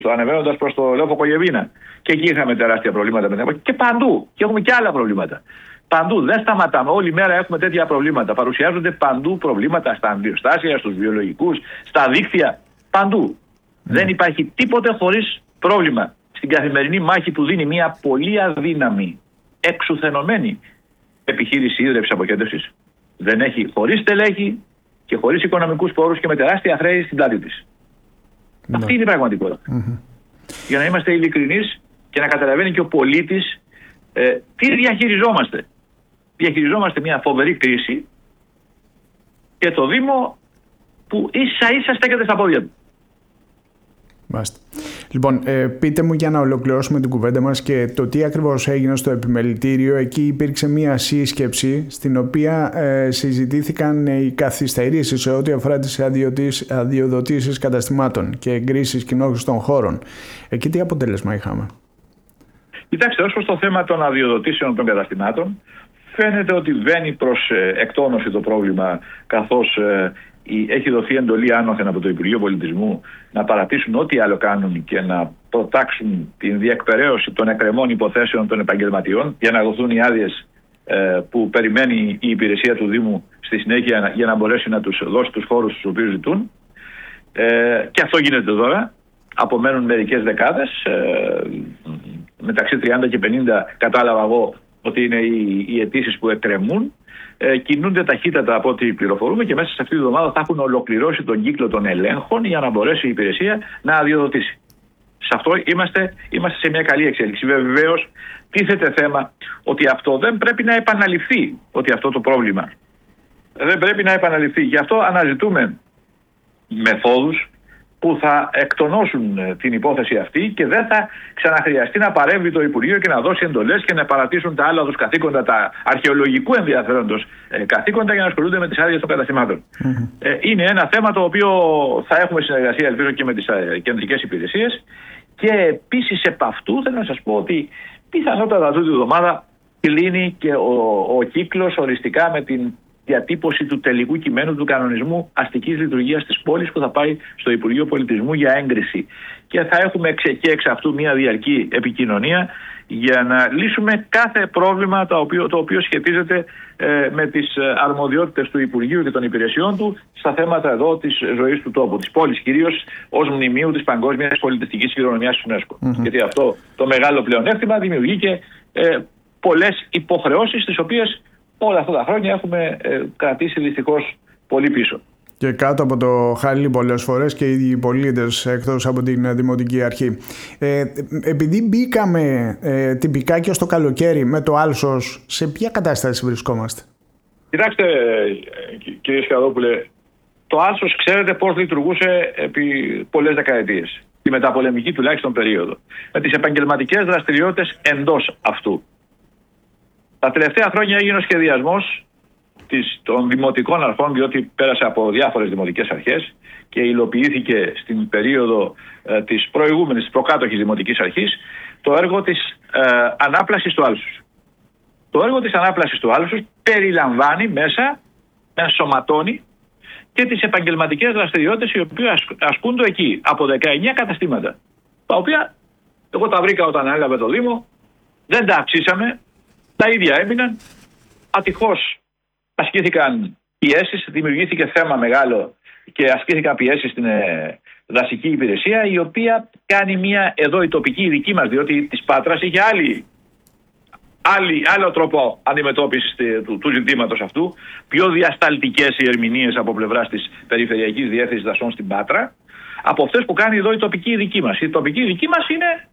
ανεβαίνοντας προς το Λόφο Κογεβίνα. Και εκεί είχαμε τεράστια προβλήματα. Και παντού. Και έχουμε και άλλα προβλήματα. Παντού. Δεν σταματάμε. Όλη μέρα έχουμε τέτοια προβλήματα. Παρουσιάζονται παντού προβλήματα στα αντιοστάσια, στους βιολογικούς, στα δίκτυα. Παντού. Δεν υπάρχει τίποτε χωρίς πρόβλημα στην καθημερινή μάχη που δίνει μια πολύ αδύναμη, εξουθενωμένη επιχείρηση ίδρυυσης αποκέντρωσης. Δεν έχει χωρίς στελέχη και χωρίς οικονομικούς πόρους και με τεράστια χρέη στην πλάτη της. Αυτή είναι η πραγματικότητα. Για να είμαστε ειλικρινείς και να καταλαβαίνει και ο πολίτης τι διαχειριζόμαστε. Διαχειριζόμαστε μια φοβερή κρίση και το Δήμο που ίσα ίσα στέκεται στα πόδια του. Μάλιστα. Λοιπόν, πείτε μου για να ολοκληρώσουμε την κουβέντα μας και το τι ακριβώς έγινε στο επιμελητήριο. Εκεί υπήρξε μία σύσκεψη στην οποία συζητήθηκαν οι καθυστερήσεις σε ό,τι αφορά τις αδειοδοτήσεις καταστημάτων και εγκρίσεις κοινόχρηστων χώρων. Εκεί τι αποτέλεσμα είχαμε? Κοιτάξτε, ως προς το θέμα των αδειοδοτήσεων των καταστημάτων, φαίνεται ότι βαίνει προς εκτόνωση το πρόβλημα, καθώς έχει δοθεί εντολή άνωθεν από το Υπουργείο Πολιτισμού να παρατήσουν ό,τι άλλο κάνουν και να προτάξουν την διεκπεραίωση των εκκρεμών υποθέσεων των επαγγελματιών για να δοθούν οι άδειες που περιμένει η υπηρεσία του Δήμου στη συνέχεια για να μπορέσει να τους δώσει τους χώρους τους οποίους ζητούν. Και αυτό γίνεται τώρα. Απομένουν μερικές δεκάδες, μεταξύ 30 και 50 κατάλαβα εγώ ότι είναι οι αιτήσεις που εκκρεμούν. Κινούνται ταχύτατα από ό,τι πληροφορούμε και μέσα σε αυτή τη εβδομάδα θα έχουν ολοκληρώσει τον κύκλο των ελέγχων για να μπορέσει η υπηρεσία να αδειοδοτήσει. Σε αυτό είμαστε σε μια καλή εξέλιξη. Βεβαίως, τίθεται θέμα ότι αυτό δεν πρέπει να επαναληφθεί, ότι αυτό το πρόβλημα δεν πρέπει να επαναληφθεί. Γι' αυτό αναζητούμε μεθόδους που θα εκτονώσουν την υπόθεση αυτή και δεν θα ξαναχρειαστεί να παρέμβει το Υπουργείο και να δώσει εντολές και να παρατήσουν τα άλλα τους καθήκοντα, τα αρχαιολογικού ενδιαφέροντος καθήκοντα για να ασχολούνται με τις άδειες των καταστημάτων. Είναι ένα θέμα το οποίο θα έχουμε συνεργασία, ελπίζω, και με τις κεντρικές υπηρεσίες. Και επίσης επ' αυτού θέλω να σας πω ότι πιθανότατα αυτή τη εβδομάδα κλείνει και ο κύκλος οριστικά με την διατύπωση του τελικού κειμένου του κανονισμού αστικής λειτουργίας της πόλης που θα πάει στο Υπουργείο Πολιτισμού για έγκριση. Και θα έχουμε και εξ αυτού μια διαρκή επικοινωνία για να λύσουμε κάθε πρόβλημα το οποίο σχετίζεται με τις αρμοδιότητες του Υπουργείου και των υπηρεσιών του στα θέματα εδώ της ζωής του τόπου, της πόλης, κυρίως ως μνημείου της παγκόσμιας πολιτιστικής κληρονομιάς της UNESCO. Γιατί αυτό το μεγάλο πλεονέκτημα δημιουργεί και πολλές υποχρεώσεις τις οποίες όλα αυτά τα χρόνια έχουμε κρατήσει δυστυχώς πολύ πίσω. Και κάτω από το χαλί πολλές φορές και οι ίδιοι πολίτες εκτός από την Δημοτική Αρχή. Επειδή μπήκαμε τυπικά και στο καλοκαίρι με το άλσος, σε ποια κατάσταση βρισκόμαστε? Κοιτάξτε κύριε Σκαδόπουλε, το άλσος ξέρετε πώς λειτουργούσε επί πολλές δεκαετίες. Τη μεταπολεμική τουλάχιστον περίοδο. Με τις επαγγελματικές δραστηριότητες εντός αυτού. Τα τελευταία χρόνια έγινε ο σχεδιασμός των δημοτικών αρχών, διότι πέρασε από διάφορες δημοτικές αρχές και υλοποιήθηκε στην περίοδο της προηγούμενης, της προκάτοχης δημοτικής αρχής, το έργο της ανάπλασης του άλσους. Το έργο της ανάπλασης του άλσους περιλαμβάνει μέσα, ενσωματώνει και τις επαγγελματικές δραστηριότητες οι οποίες ασκούνται εκεί από 19 καταστήματα. Τα οποία εγώ τα βρήκα όταν έλαβε το Δήμο, δεν τα αυξήσαμε, τα ίδια έμειναν. Ατυχώς ασκήθηκαν πιέσεις, δημιουργήθηκε θέμα μεγάλο και ασκήθηκαν πιέσεις στην δασική υπηρεσία, η οποία κάνει μια εδώ η τοπική, η δική μας, διότι της Πάτρας είχε άλλο τρόπο αντιμετώπισης του ζητήματος αυτού, πιο διασταλτικές οι ερμηνείες από πλευράς της Περιφερειακής Διεύθυνσης Δασών στην Πάτρα, από αυτές που κάνει εδώ η τοπική δική μας. Η τοπική δική μας είναι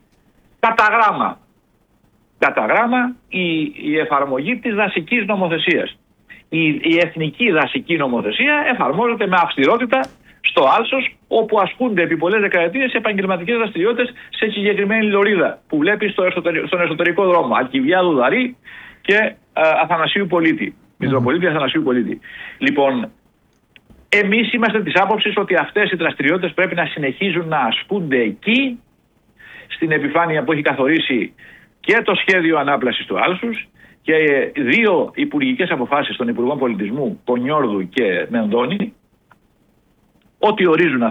κατά γράμμα η εφαρμογή της δασικής νομοθεσίας. Η εθνική δασική νομοθεσία εφαρμόζεται με αυστηρότητα στο άλσος, όπου ασκούνται επί πολλές δεκαετίες επαγγελματικές δραστηριότητες σε συγκεκριμένη λωρίδα που βλέπει στον εσωτερικό δρόμο. Αλκιβιάδου Δαρή και Αθανασίου Πολίτη. Μητροπολίτη Αθανασίου Πολίτη. Λοιπόν, εμείς είμαστε της άποψης ότι αυτές οι δραστηριότητες πρέπει να συνεχίζουν να ασκούνται εκεί, στην επιφάνεια που έχει καθορίσει και το σχέδιο ανάπλασης του άλσους και δύο υπουργικές αποφάσεις των Υπουργών Πολιτισμού, Κονιόρδου και Μενδώνη. Ό,τι ορίζουν αυτές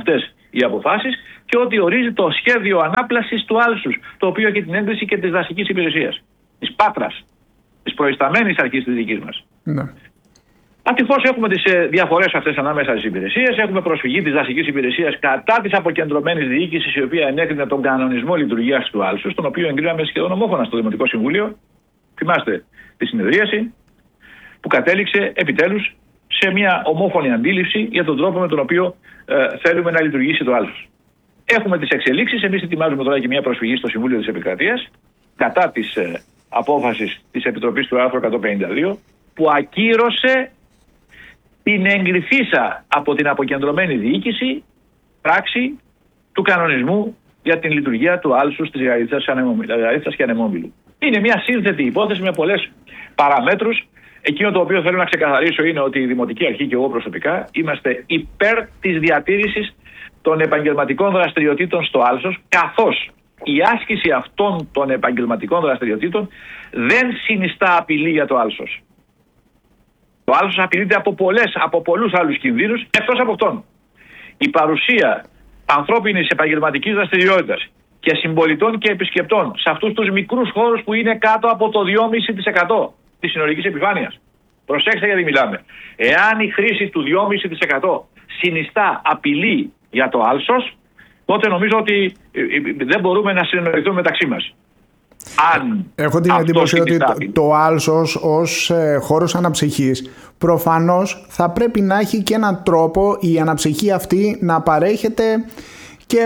οι αποφάσεις και ότι ορίζει το σχέδιο ανάπλασης του άλσους, το οποίο έχει την έγκριση και της δασικής υπηρεσίας, της Πάτρας, της προϊσταμένης αρχής της δικής μας. Ναι. Ατυχώς έχουμε τις διαφορές αυτές ανάμεσα στις υπηρεσίες. Έχουμε προσφυγή της δασικής υπηρεσίας κατά της αποκεντρωμένης διοίκησης, η οποία ενέκρινε τον κανονισμό λειτουργίας του άλσους, τον οποίο εγκρίναμε σχεδόν ομόφωνα στο Δημοτικό Συμβούλιο. Θυμάστε τη συνεδρίαση που κατέληξε επιτέλους σε μια ομόφωνη αντίληψη για τον τρόπο με τον οποίο θέλουμε να λειτουργήσει το άλσος. Έχουμε τις εξελίξεις. Εμείς ετοιμάζουμε τώρα και μια προσφυγή στο Συμβούλιο της Επικρατείας κατά της απόφασης της Επιτροπής του άρθρου 152, που ακύρωσε την εγκριθήσα από την αποκεντρωμένη διοίκηση πράξη του κανονισμού για την λειτουργία του άλσους της Γαρίτσας και Ανεμόμυλου. Είναι μια σύνθετη υπόθεση με πολλές παραμέτρους. Εκείνο το οποίο θέλω να ξεκαθαρίσω είναι ότι η Δημοτική Αρχή και εγώ προσωπικά είμαστε υπέρ της διατήρησης των επαγγελματικών δραστηριοτήτων στο άλσος, καθώς η άσκηση αυτών των επαγγελματικών δραστηριοτήτων δεν συνιστά απειλή για το άλσος. Το άλσος απειλείται από πολλούς άλλους κινδύνους, εκτός από αυτόν. Η παρουσία ανθρώπινης επαγγελματικής δραστηριότητας και συμπολιτών και επισκεπτών σε αυτούς τους μικρούς χώρους που είναι κάτω από το 2,5% της συνολικής επιφάνειας. Προσέξτε γιατί μιλάμε. Εάν η χρήση του 2,5% συνιστά απειλή για το άλσος, τότε νομίζω ότι δεν μπορούμε να συνεννοηθούμε μεταξύ μας. Έχω την εντύπωση ότι το άλσος ως χώρος αναψυχής προφανώς θα πρέπει να έχει και έναν τρόπο η αναψυχή αυτή να παρέχεται και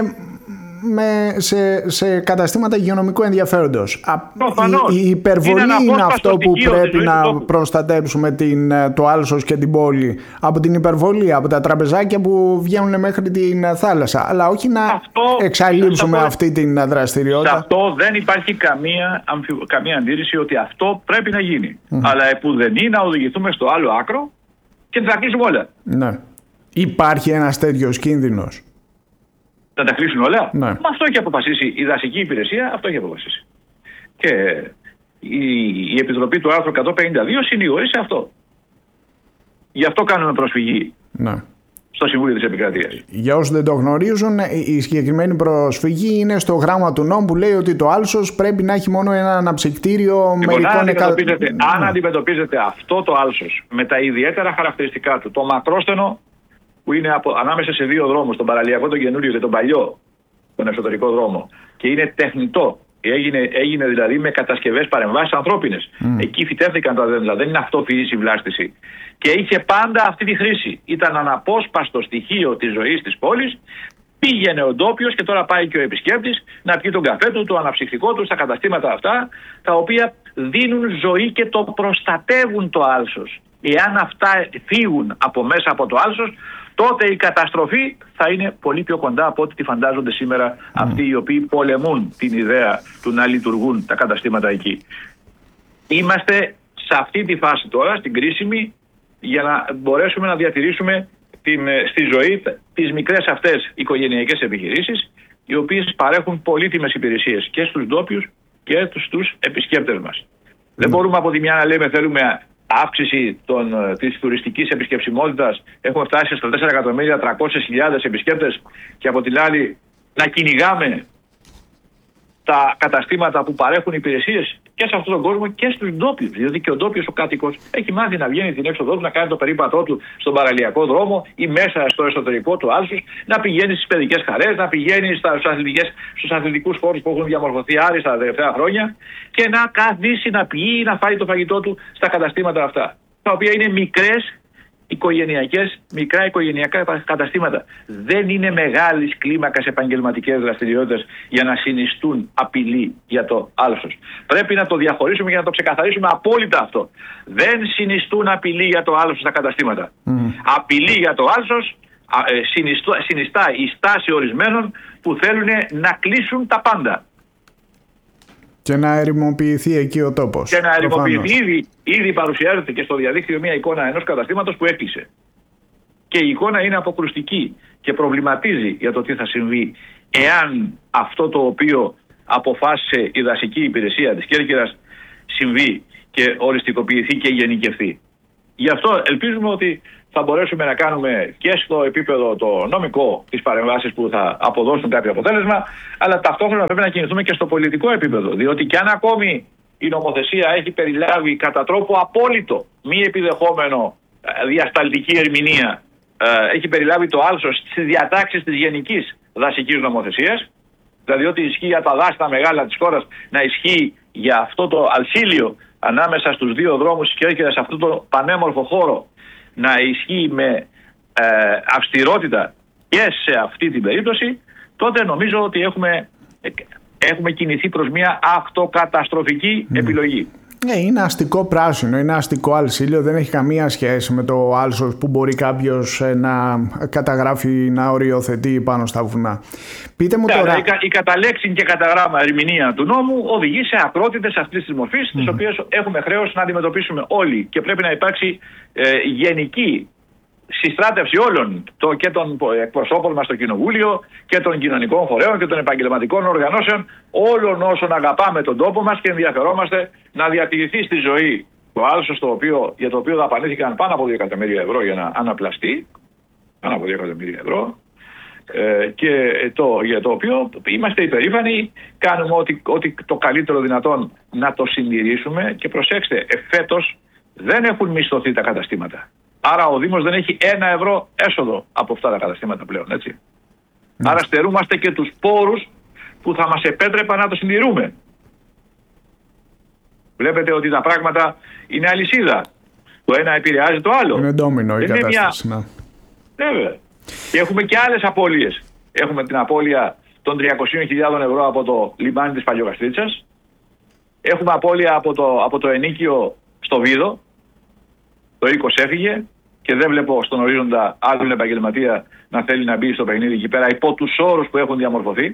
σε καταστήματα υγειονομικού ενδιαφέροντος. Η υπερβολή είναι αυτό που πρέπει να προστατέψουμε το άλσος και την πόλη από την υπερβολή, από τα τραπεζάκια που βγαίνουν μέχρι την θάλασσα, αλλά όχι να εξαλείψουμε αυτή την δραστηριότητα. Σε αυτό δεν υπάρχει καμία αντίρρηση ότι αυτό πρέπει να γίνει. Αλλά επουδενή να οδηγηθούμε στο άλλο άκρο και να τα κλείσουμε όλα. Ναι. Υπάρχει ένας τέτοιος κίνδυνος? Να τα κλείσουν όλα. Ναι. Αυτό έχει αποφασίσει η δασική υπηρεσία, αυτό έχει αποφασίσει. Και η Επιτροπή του άρθρου 152 συνηγορεί σε αυτό. Γι' αυτό κάνουμε προσφυγή στο Συμβούλιο της Επικρατείας. Για όσους δεν το γνωρίζουν, η συγκεκριμένη προσφυγή είναι στο γράμμα του νόμου που λέει ότι το άλσος πρέπει να έχει μόνο ένα αναψυκτήριο μερικών εκατομμυρίων. Αν αντιμετωπίζετε αυτό το άλσος με τα ιδιαίτερα χαρακτηριστικά του, το μακρόστενο που είναι ανάμεσα σε δύο δρόμους, τον παραλιακό, τον καινούριο και τον παλιό, τον εσωτερικό δρόμο, και είναι τεχνητό, έγινε δηλαδή με κατασκευές παρεμβάσεις ανθρώπινες. Εκεί φυτεύτηκαν τα δέντρα, δεν είναι αυτοφυής η βλάστηση. Και είχε πάντα αυτή τη χρήση. Ήταν αναπόσπαστο στοιχείο της ζωής της πόλης. Πήγαινε ο ντόπιος και τώρα πάει και ο επισκέπτης να πιει τον καφέ του, το αναψυκτικό του στα καταστήματα αυτά, τα οποία δίνουν ζωή και το προστατεύουν το άλσος. Εάν αυτά φύγουν από μέσα από το άλσος, τότε η καταστροφή θα είναι πολύ πιο κοντά από ό,τι τη φαντάζονται σήμερα αυτοί οι οποίοι πολεμούν την ιδέα του να λειτουργούν τα καταστήματα εκεί. Είμαστε σε αυτή τη φάση τώρα, στην κρίσιμη, για να μπορέσουμε να διατηρήσουμε στη ζωή τις μικρές αυτές οικογενειακές επιχειρήσεις, οι οποίες παρέχουν πολύτιμες υπηρεσίες και στους ντόπιους και στους επισκέπτες μας. Δεν μπορούμε από τη μια να λέμε θέλουμε αύξηση της τουριστικής επισκεψιμότητας, έχουμε φτάσει στα 4.300.000 επισκέπτες, και από την άλλη να κυνηγάμε τα καταστήματα που παρέχουν υπηρεσίες και σε αυτόν τον κόσμο και στους ντόπιους. Διότι και ο ντόπιος ο κάτοικος έχει μάθει να βγαίνει την έξοδό του, να κάνει το περίπατό του στον παραλιακό δρόμο ή μέσα στο εσωτερικό του άλσους, να πηγαίνει στις παιδικές χαρές, να πηγαίνει στους αθλητικούς χώρους που έχουν διαμορφωθεί άριστα τα τελευταία χρόνια και να καθίσει, να πιει, να φάει το φαγητό του στα καταστήματα αυτά, τα οποία είναι μικρά οικογενειακά καταστήματα. Δεν είναι μεγάλης κλίμακας επαγγελματικές δραστηριότητες για να συνιστούν απειλή για το άλσος. Πρέπει να το διαχωρίσουμε και να το ξεκαθαρίσουμε απόλυτα αυτό. Δεν συνιστούν απειλή για το άλσος στα καταστήματα. Απειλή για το άλσος συνιστά η στάση ορισμένων που θέλουν να κλείσουν τα πάντα. Και να ερημοποιηθεί εκεί ο τόπος. Και να ερημοποιηθεί. Ήδη παρουσιάζεται και στο διαδίκτυο μια εικόνα ενός καταστήματος που έκλεισε. Και η εικόνα είναι αποκρουστική και προβληματίζει για το τι θα συμβεί εάν αυτό το οποίο αποφάσισε η δασική υπηρεσία της Κέρκυρας συμβεί και οριστικοποιηθεί και γενικευθεί. Γι' αυτό ελπίζουμε ότι θα μπορέσουμε να κάνουμε και στο επίπεδο το νομικό τις παρεμβάσεις που θα αποδώσουν κάποιο αποτέλεσμα, αλλά ταυτόχρονα πρέπει να κινηθούμε και στο πολιτικό επίπεδο. Διότι κι αν ακόμη η νομοθεσία έχει περιλάβει κατά τρόπο απόλυτο, μη επιδεχόμενο διασταλτική ερμηνεία, έχει περιλάβει το άλσος στις διατάξεις της γενικής δασικής νομοθεσίας, δηλαδή ότι ισχύει για τα δάση τα μεγάλα της χώρας να ισχύει για αυτό το αλσίλιο ανάμεσα στους δύο δρόμους και έρχεται σε αυτό το πανέμορφο χώρο να ισχύει με αυστηρότητα και σε αυτή την περίπτωση, τότε νομίζω ότι έχουμε κινηθεί προς μια αυτοκαταστροφική επιλογή. Είναι αστικό πράσινο, είναι αστικό αλσίλιο, δεν έχει καμία σχέση με το άλσος που μπορεί κάποιος να καταγράφει, να οριοθετεί πάνω στα βουνά. Πείτε μου τώρα... Η καταλέξη και κατά γράμμα ερμηνεία του νόμου οδηγεί σε ακρότητες αυτής της μορφής, τις οποίες έχουμε χρέος να αντιμετωπίσουμε όλοι, και πρέπει να υπάρξει γενική συστράτευση όλων και των εκπροσώπων μας στο Κοινοβούλιο και των κοινωνικών φορέων και των επαγγελματικών οργανώσεων, όλων όσων αγαπάμε τον τόπο μας και ενδιαφερόμαστε να διατηρηθεί στη ζωή το άλσος για το οποίο δαπανήθηκαν πάνω από 2 εκατομμύρια ευρώ για να αναπλαστεί, πάνω από 2 εκατομμύρια ευρώ, και για το οποίο είμαστε υπερήφανοι, κάνουμε ό,τι το καλύτερο δυνατόν να το συντηρήσουμε. Και προσέξτε, φέτος δεν έχουν μισθωθεί τα καταστήματα. Άρα ο Δήμος δεν έχει 1 ευρώ έσοδο από αυτά τα καταστήματα πλέον, έτσι. Άρα στερούμαστε και τους πόρους που θα μας επέτρεπαν να το συντηρούμε. Βλέπετε ότι τα πράγματα είναι αλυσίδα. Το ένα επηρεάζει το άλλο. Είναι ντόμινο η κατάσταση. Βέβαια. Και έχουμε και άλλες απώλειες. Έχουμε την απώλεια των 300.000 ευρώ από το λιμάνι της Παλιογαστρίτσας. Έχουμε απώλεια από το ενοίκιο στο Βίδο. Το 20 έφυγε και δεν βλέπω στον ορίζοντα άλλον επαγγελματία να θέλει να μπει στο παιχνίδι εκεί πέρα υπό τους όρους που έχουν διαμορφωθεί.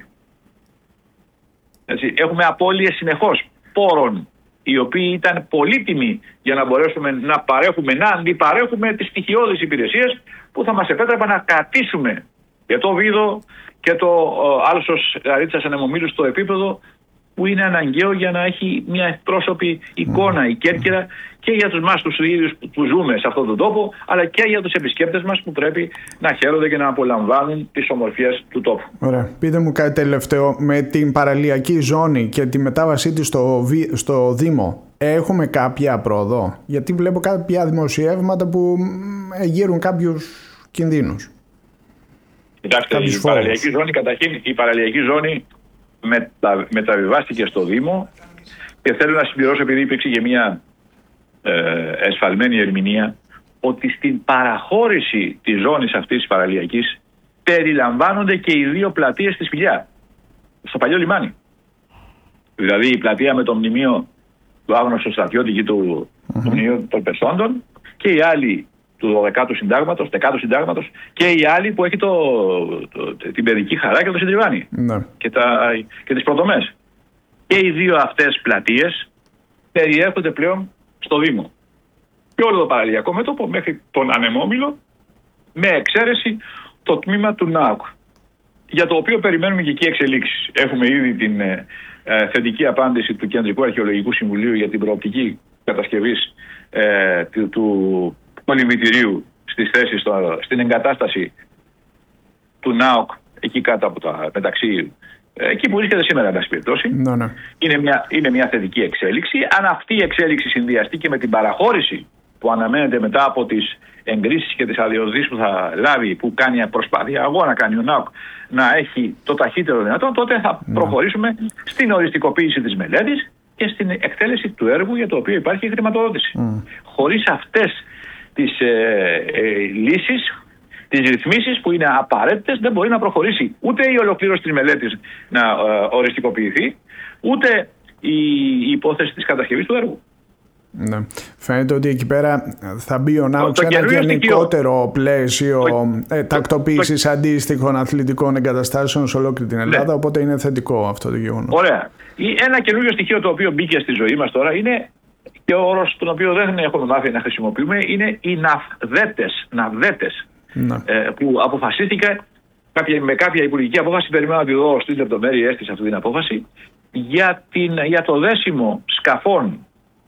Έτσι, έχουμε απώλειες συνεχώς πόρων, οι οποίοι ήταν πολύτιμοι για να μπορέσουμε να αντιπαρέχουμε τις στοιχειώδεις υπηρεσίες που θα μας επέτρεπαν να κρατήσουμε και το Βίδο και το άλσος Γαρίτσας Ανεμομήλου στο επίπεδο που είναι αναγκαίο για να έχει μια ευπρόσωπη εικόνα η Κέρκυρα και για τους ίδιους που ζούμε σε αυτόν τον τόπο, αλλά και για τους επισκέπτες μας που πρέπει να χαίρονται και να απολαμβάνουν τις ομορφιές του τόπου. Ωραία. Πείτε μου κάτι τελευταίο. Με την παραλιακή ζώνη και τη μετάβασή της στο Δήμο, έχουμε κάποια πρόοδο? Γιατί βλέπω κάποια δημοσιεύματα που γύρουν κάποιους κινδύνους. Κοιτάξτε, η παραλιακή ζώνη μεταβιβάστηκε στο Δήμο, και θέλω να συμπληρώσω, επειδή υπήρξε και μια εσφαλμένη ερμηνεία, ότι στην παραχώρηση της ζώνης αυτής της παραλιακής περιλαμβάνονται και οι 2 πλατείες της Φιλιά, στο παλιό λιμάνι. Δηλαδή η πλατεία με το μνημείο του άγνωστου στρατιώτη και του μνημείου των Πεσόντων, και η άλλη του 12ου συντάγματος, 10ου συντάγματος, και η άλλη που έχει την παιδική χαρά και το συντριβάνι και τις προδομές. Και οι 2 αυτές πλατείες περιέχονται πλέον στο Δήμο. Και όλο το παραλιακό μέτωπο μέχρι τον Ανεμόμυλο, με εξαίρεση το τμήμα του ΝΑΟΚ, για το οποίο περιμένουμε και εκεί εξελίξεις. Έχουμε ήδη την θετική απάντηση του Κεντρικού Αρχαιολογικού Συμβουλίου για την προοπτική κατασκευής του πολυμητηρίου στις θέσεις, στην εγκατάσταση του ΝΑΟΚ εκεί κάτω από μεταξύ, εκεί που βρίσκεται σήμερα, εν πάση περιπτώσει. Είναι μια θετική εξέλιξη. Αν αυτή η εξέλιξη συνδυαστεί και με την παραχώρηση που αναμένεται μετά από τις εγκρίσεις και τις αδειοδοτήσεις που θα λάβει, που κάνει προσπάθεια αγώνα, κάνει ο ΝΑΟΚ, να έχει το ταχύτερο δυνατόν, τότε θα προχωρήσουμε στην οριστικοποίηση της μελέτης και στην εκτέλεση του έργου για το οποίο υπάρχει χρηματοδότηση. Χωρίς αυτές τις λύσεις, τις ρυθμίσεις που είναι απαραίτητες, δεν μπορεί να προχωρήσει ούτε η ολοκλήρωση της μελέτης να οριστικοποιηθεί, ούτε η υπόθεση της κατασκευής του έργου. Ναι. Φαίνεται ότι εκεί πέρα θα μπει ο ΝΑΟΚ σε ένα γενικότερο πλαίσιο τακτοποίησης αντίστοιχων αθλητικών εγκαταστάσεων σε ολόκληρη την Ελλάδα, οπότε είναι θετικό αυτό το γεγονός. Ωραία. Ένα καινούριο στοιχείο το οποίο μπήκε στη ζωή μας τώρα είναι, και ο όρος τον οποίο δεν έχουμε μάθει να χρησιμοποιούμε, είναι οι ναυδέτες, που αποφασίστηκε με κάποια υπουργική απόφαση. Περιμένω να τη δω στις λεπτομέρειες της αυτή την απόφαση, για το δέσιμο σκαφών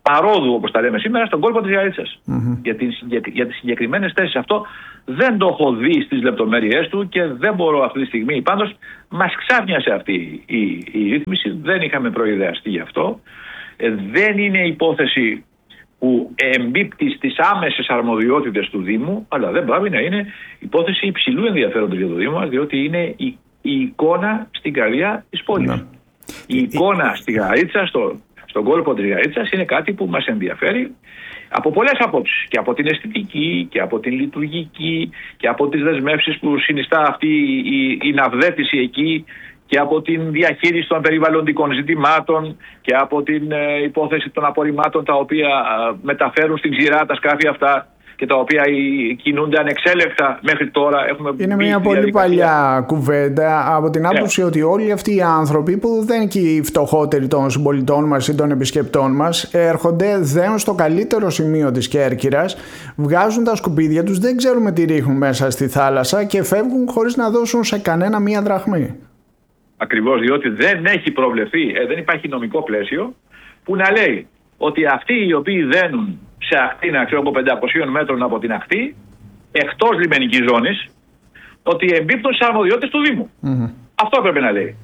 αρόδου, όπως τα λέμε σήμερα, στον κόλπο της Γαρίτσας. Για τις συγκεκριμένες θέσεις. Αυτό δεν το έχω δει στις λεπτομέρειές του και δεν μπορώ αυτή τη στιγμή. Πάντως μας ξάφνιασε αυτή η ρύθμιση, δεν είχαμε προειδεαστεί γι' αυτό. Δεν είναι υπόθεση που εμπίπτει στις άμεσες αρμοδιότητες του Δήμου, αλλά δεν πάει να είναι υπόθεση υψηλού ενδιαφέροντος για το Δήμο μας, διότι είναι η εικόνα στην καρδιά της πόλης. Η εικόνα στη Γαρίτσα, στον κόλπο της Γαρίτσας, είναι κάτι που μας ενδιαφέρει από πολλές απόψεις. Και από την αισθητική και από την λειτουργική και από τις δεσμεύσεις που συνιστά αυτή η ναυδέτηση εκεί και από την διαχείριση των περιβαλλοντικών ζητημάτων και από την υπόθεση των απορριμμάτων τα οποία μεταφέρουν στην ξηρά τα σκάφη αυτά και τα οποία κινούνται ανεξέλεκτα μέχρι τώρα. Είναι μια πολύ παλιά κουβέντα από την άποψη ότι όλοι αυτοί οι άνθρωποι που δεν είναι και οι φτωχότεροι των συμπολιτών μας ή των επισκεπτών μας έρχονται, δένουν στο καλύτερο σημείο της Κέρκυρας, βγάζουν τα σκουπίδια τους, δεν ξέρουμε τι ρίχνουν μέσα στη θάλασσα και φεύγουν χωρίς να δώσουν σε κανένα μία δραχμή. Ακριβώς, διότι δεν έχει προβλεφθεί, δεν υπάρχει νομικό πλαίσιο που να λέει ότι αυτοί οι οποίοι δένουν σε ακτίνα από 500 μέτρων από την ακτή, εκτός λιμενικής ζώνης, ότι εμπίπτουν σε αρμοδιότητες του Δήμου. Αυτό έπρεπε να λέει.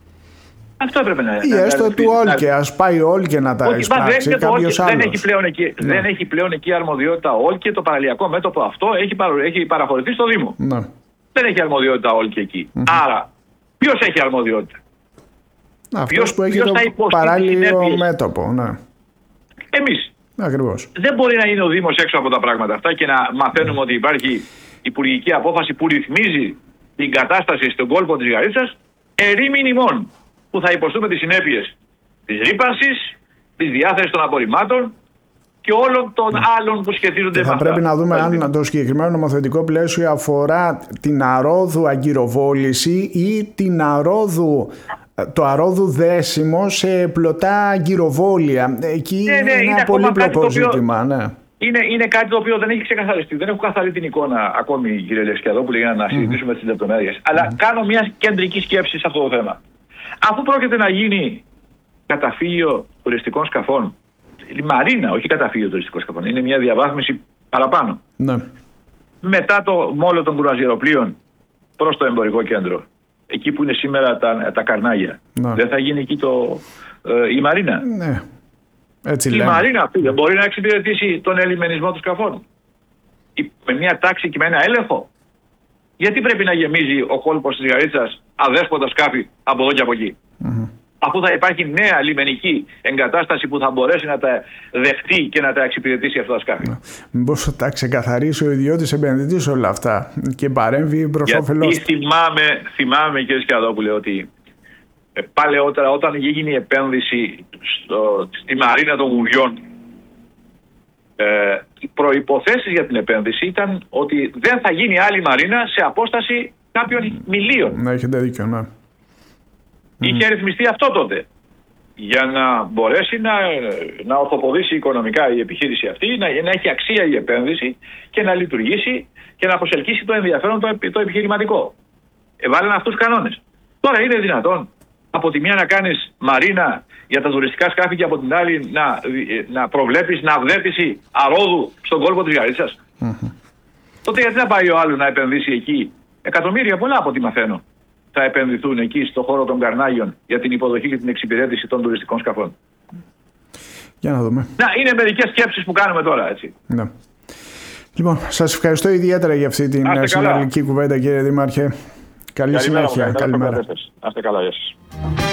Αυτό έπρεπε να λέει. Ή έστω του Όλκε, ας πάει Όλκε να τα εισπράξει κάποιος άλλος. Δεν έχει πλέον εκεί αρμοδιότητα Όλκε, το παραλιακό μέτωπο αυτό έχει παραχωρηθεί στο Δήμο. Δεν έχει αρμοδιότητα Όλκε εκεί. Άρα, ποιος έχει αρμοδιότητα? Αυτός που έχει το παράλληλο μέτωπο. Εμείς. Ακριβώς. Δεν μπορεί να είναι ο Δήμος έξω από τα πράγματα αυτά και να μαθαίνουμε ότι υπάρχει υπουργική απόφαση που ρυθμίζει την κατάσταση στον κόλπο της Γαρίτσας ερήμην ημών, που θα υποστούμε τις συνέπειες της ρύπανσης, της διάθεσης των απορριμμάτων και όλων των άλλων που σχετίζονται με αυτά. Θα πρέπει να δούμε αν το συγκεκριμένο νομοθετικό πλαίσιο αφορά την αρόδου αγκυροβόληση ή την το αρόδου δέσιμο σε πλωτά αγκυροβόλια. Εκεί είναι ένα πολύπλοκο ζήτημα. Είναι κάτι το οποίο δεν έχει ξεκαθαριστεί. Δεν έχω καθαρίσει την εικόνα ακόμη, κύριε Λευσκιαδόπουλε, για να συζητήσουμε τις λεπτομέρειες. Αλλά κάνω μια κεντρική σκέψη σε αυτό το θέμα. Αφού πρόκειται να γίνει καταφύγιο τουριστικών σκαφών, η Μαρίνα, όχι καταφύγιο τουριστικών σκαφών, είναι μια διαβάθμιση παραπάνω. Μετά το μόλο των κουραζιεροπλοίων προς το εμπορικό κέντρο, εκεί που είναι σήμερα τα καρνάγια, δεν θα γίνει εκεί η Μαρίνα? Έτσι η Μαρίνα αυτή δεν μπορεί να εξυπηρετήσει τον ελιμενισμό των σκαφών με μια τάξη και με ένα έλεγχο? Γιατί πρέπει να γεμίζει ο κόλπος της Γαρίτσας αδέσποτα σκάφη από εδώ και από εκεί? Αφού θα υπάρχει νέα λιμενική εγκατάσταση που θα μπορέσει να τα δεχτεί και να τα εξυπηρετήσει αυτά τα σκάφη. Μήπως θα τα ξεκαθαρίσει ο ιδιώτης επενδυτής όλα αυτά και παρέμβει προς όφελος? Θυμάμαι, κύριε Σκιαδόπουλε, ότι παλαιότερα όταν έγινε η επένδυση στη Μαρίνα των Γουδιών, οι προϋποθέσεις για την επένδυση ήταν ότι δεν θα γίνει άλλη Μαρίνα σε απόσταση κάποιων μιλίων. Να έχετε δίκιο, Είχε ρυθμιστεί αυτό τότε, για να μπορέσει να ορθοποδήσει οικονομικά η επιχείρηση αυτή, να έχει αξία η επένδυση και να λειτουργήσει και να προσελκύσει το ενδιαφέρον το επιχειρηματικό. Έβαλαν αυτούς τους κανόνες. Τώρα είναι δυνατόν από τη μια να κάνεις Μαρίνα για τα τουριστικά σκάφη και από την άλλη να προβλέπεις ναυδέτηση αρόδου στον κόλπο της Γαρίτσας? Τότε γιατί να πάει ο άλλος να επενδύσει εκεί? Εκατομμύρια πολλά από ό,τι μαθαίνω θα επενδυθούν εκεί στον χώρο των καρνάγιων για την υποδοχή και την εξυπηρέτηση των τουριστικών σκαφών. Για να δούμε. Είναι μερικές σκέψεις που κάνουμε τώρα, έτσι. Λοιπόν, σας ευχαριστώ ιδιαίτερα για αυτή την συνολική κουβέντα, κύριε Δήμαρχε. Καλή συνέχεια. Καλημέρα. Να είστε καλά, γεια σας.